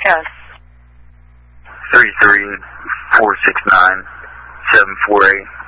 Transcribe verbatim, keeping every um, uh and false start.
code. Three three four six nine seven four eight.